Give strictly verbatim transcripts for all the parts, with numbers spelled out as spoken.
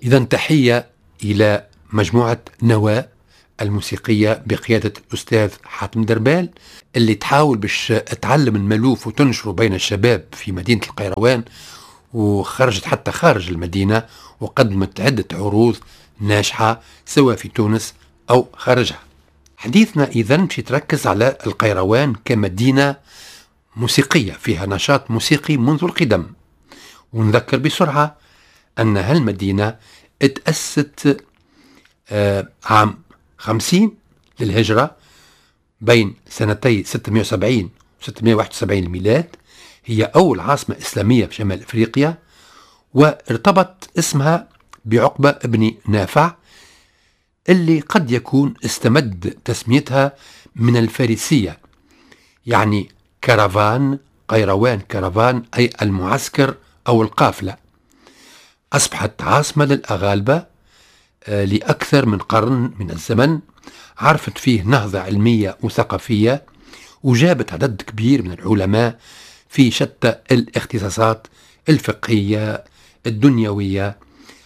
إذا تحية إلى مجموعة نواة الموسيقية بقيادة الأستاذ حاتم دربال، اللي تحاول باش تعلم المألوف وتنشره بين الشباب في مدينة القيروان، وخرجت حتى خارج المدينة وقدمت عدة عروض ناجحة سواء في تونس أو خارجها. حديثنا إذن باش يتركز على القيروان كمدينة موسيقية فيها نشاط موسيقي منذ القدم. ونذكر بسرعة أن هالمدينة اتأسست آه عام خمسين للهجرة بين سنتي ستمائة وسبعين و ستمائة وواحد وسبعين الميلاد. هي أول عاصمة إسلامية في شمال أفريقيا، وارتبط اسمها بعقبة ابن نافع، اللي قد يكون استمد تسميتها من الفارسية، يعني كرفان، قيروان كرفان أي المعسكر أو القافلة. أصبحت عاصمة للأغالبة آه لأكثر من قرن من الزمن، عرفت فيه نهضة علمية وثقافية، وجابت عدد كبير من العلماء في شتى الاختصاصات الفقهية الدنيوية،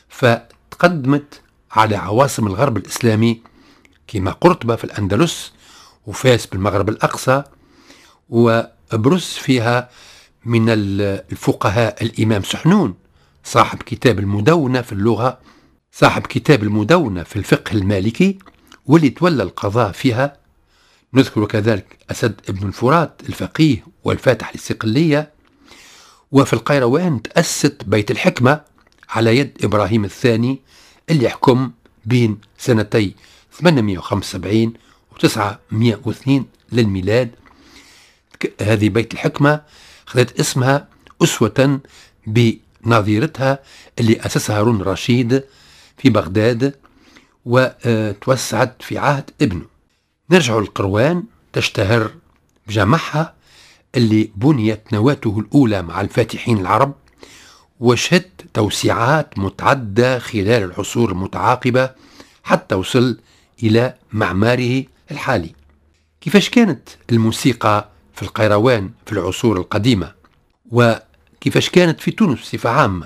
فتقدمت على عواصم الغرب الإسلامي كما قرطبة في الأندلس وفاس بالمغرب الأقصى، وبرز فيها من الفقهاء الإمام سحنون صاحب كتاب المدونة في اللغة، صاحب كتاب المدونة في الفقه المالكي، واللي تولى القضاء فيها. نذكر كذلك أسد ابن الفرات الفقيه والفاتح للصقلية. وفي القيروان تأسست بيت الحكمة على يد إبراهيم الثاني، اللي يحكم بين سنتي ثمانمائة وخمسة وسبعين و تسعمائة واثنين للميلاد. هذه بيت الحكمة خذت اسمها أسوة بنظيرتها اللي أسسها هارون الرشيد في بغداد، وتوسعت في عهد ابنه. نرجع للقروان، تشتهر بجامعها اللي بنيت نواته الأولى مع الفاتحين العرب، وشهدت توسيعات متعددة خلال العصور المتعاقبة حتى وصل إلى معماره الحالي. كيفاش كانت الموسيقى في القيروان في العصور القديمة، وكيفاش كانت في تونس بصفة عامة؟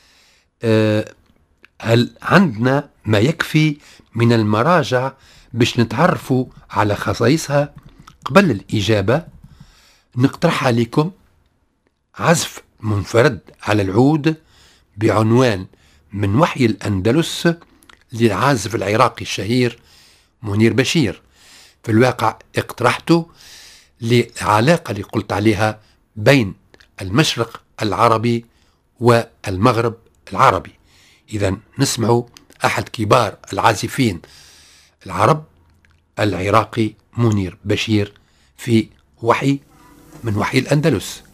أه هل عندنا ما يكفي من المراجع باش نتعرفوا على خصائصها؟ قبل الإجابة نقترح عليكم عزف منفرد على العود بعنوان من وحي الأندلس للعازف العراقي الشهير منير بشير. في الواقع اقترحته لعلاقة اللي قلت عليها بين المشرق العربي والمغرب العربي. إذن نسمع أحد كبار العازفين العرب العراقي منير بشير في وحي من وحي الأندلس.